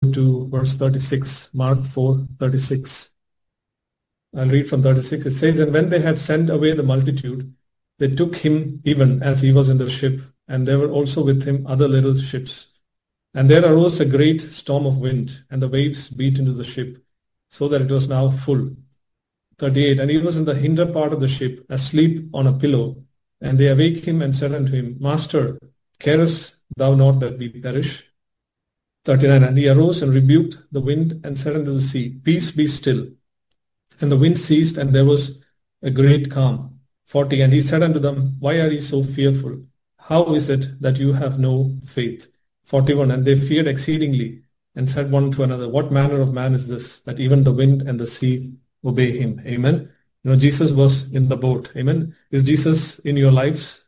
to verse 36, Mark 4:36. I'll read from 36. It says, "And when they had sent away the multitude, they took him even as he was in the ship, and there were also with him other little ships. And there arose a great storm of wind, and the waves beat into the ship, so that it was now full." 38. "And he was in the hinder part of the ship, asleep on a pillow. And they awake him and said unto him, Master, carest thou not that we perish?" 39. "And he arose and rebuked the wind and said unto the sea, Peace, be still. And the wind ceased, and there was a great calm." 40. "And he said unto them, Why are ye so fearful? How is it that you have no faith?" 41. "And they feared exceedingly, and said one to another, What manner of man is this, that even the wind and the sea obey him?" Amen. Jesus was in the boat. Amen. Is Jesus in your lives?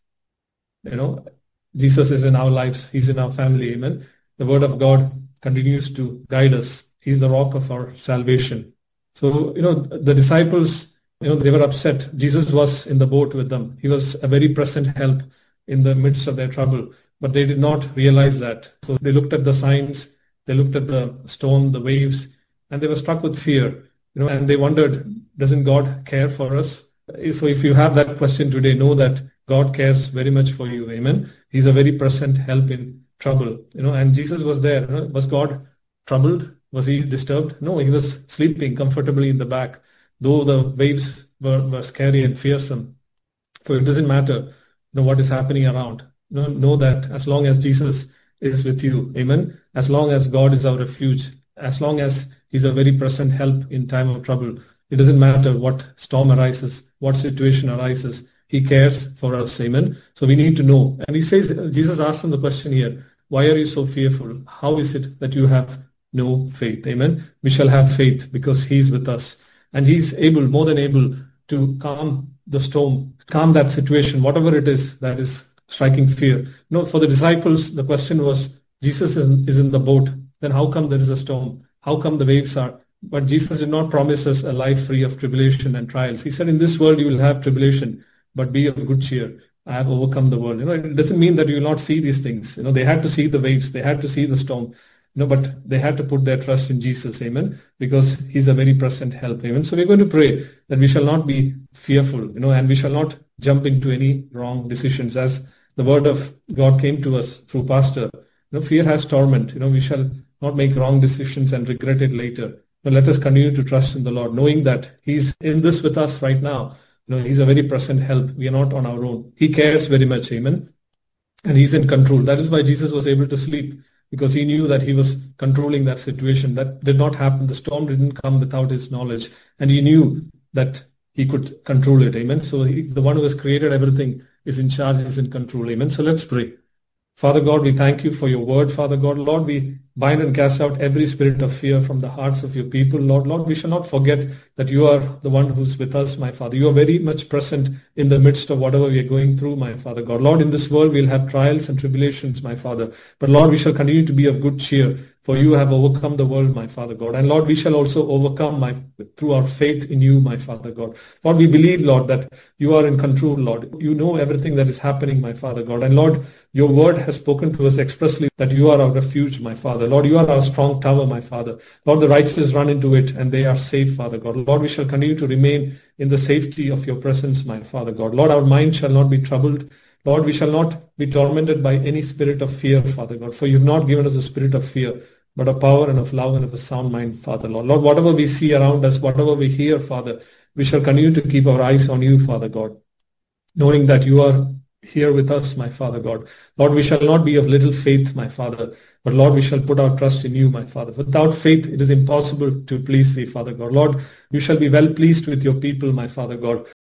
Jesus is in our lives. He's in our family. Amen. The word of God continues to guide us. He's the rock of our salvation. So, the disciples, they were upset. Jesus was in the boat with them. He was a very present help in the midst of their trouble, but they did not realize that. So they looked at the signs, they looked at the storm, the waves, and they were struck with fear, and they wondered, doesn't God care for us? So if you have that question today, know that God cares very much for you. Amen. He's a very present help in trouble, and Jesus was there. Was God troubled? Was he disturbed? No, he was sleeping comfortably in the back, though the waves were scary and fearsome. So it doesn't matter what is happening around. Know that as long as Jesus is with you, amen, as long as God is our refuge, as long as he's a very present help in time of trouble, it doesn't matter what storm arises, what situation arises, he cares for us, amen. So we need to know. And he says, Jesus asked them the question here, why are you so fearful? How is it that you have no faith? Amen. We shall have faith because he's with us, and he's able, more than able, to calm the storm, calm that situation, whatever it is that is striking fear. For the disciples, the question was, Jesus is in the boat, then how come there is a storm? How come the waves are? But Jesus did not promise us a life free of tribulation and trials. He said, in this world you will have tribulation, but be of good cheer. I have overcome the world. It doesn't mean that you will not see these things. They had to see the waves, they had to see the storm. But they had to put their trust in Jesus, amen, because he's a very present help, amen. So we're going to pray that we shall not be fearful, and we shall not jump into any wrong decisions. As the word of God came to us through Pastor, fear has torment. We shall not make wrong decisions and regret it later. But let us continue to trust in the Lord, knowing that he's in this with us right now. He's a very present help. We are not on our own. He cares very much, amen, and he's in control. That is why Jesus was able to sleep, because he knew that he was controlling that situation. That did not happen. The storm didn't come without his knowledge, and he knew that he could control it, amen. So the one who has created everything is in charge, is in control, amen. So let's pray. Father God, we thank you for your word, Father God. Lord, we bind and cast out every spirit of fear from the hearts of your people. Lord, we shall not forget that you are the one who's with us, my Father. You are very much present in the midst of whatever we are going through, my Father God. Lord, in this world we'll have trials and tribulations, my Father. But Lord, we shall continue to be of good cheer, for you have overcome the world, my Father God. And Lord, we shall also overcome through our faith in you, my Father God. Lord, we believe, Lord, that you are in control, Lord. You know everything that is happening, my Father God. And Lord, your word has spoken to us expressly that you are our refuge, my Father. Lord, you are our strong tower, my Father. Lord, the righteous run into it and they are safe, Father God. Lord, we shall continue to remain in the safety of your presence, my Father God. Lord, our mind shall not be troubled. Lord, we shall not be tormented by any spirit of fear, Father God, for you've not given us a spirit of fear, but of power and of love and of a sound mind, Father Lord. Lord, whatever we see around us, whatever we hear, Father, we shall continue to keep our eyes on you, Father God, knowing that you are here with us, my Father God. Lord, we shall not be of little faith, my Father, but Lord, we shall put our trust in you, my Father. Without faith, it is impossible to please thee, Father God. Lord, you shall be well pleased with your people, my Father God.